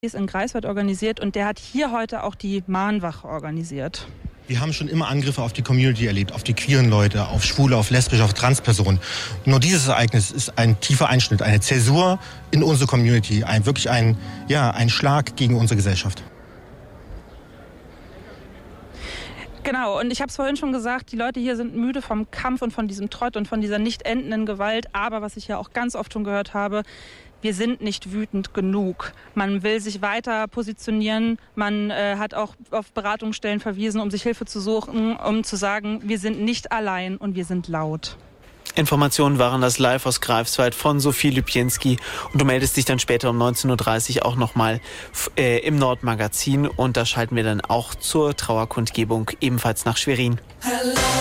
ist in Greifswald organisiert und der hat hier heute auch die Mahnwache organisiert. Wir haben schon immer Angriffe auf die Community erlebt, auf die queeren Leute, auf Schwule, auf Lesbische, auf Transpersonen. Nur dieses Ereignis ist ein tiefer Einschnitt, eine Zäsur in unsere Community, ein Schlag gegen unsere Gesellschaft. Genau, und ich habe es vorhin schon gesagt, die Leute hier sind müde vom Kampf und von diesem Trott und von dieser nicht endenden Gewalt. Aber was ich ja auch ganz oft schon gehört habe, wir sind nicht wütend genug. Man will sich weiter positionieren. Man hat auch auf Beratungsstellen verwiesen, um sich Hilfe zu suchen, um zu sagen, wir sind nicht allein und wir sind laut. Informationen waren das live aus Greifswald von Sophie Lüpienski. Und du meldest dich dann später um 19.30 Uhr auch nochmal im Nordmagazin. Und da schalten wir dann auch zur Trauerkundgebung ebenfalls nach Schwerin.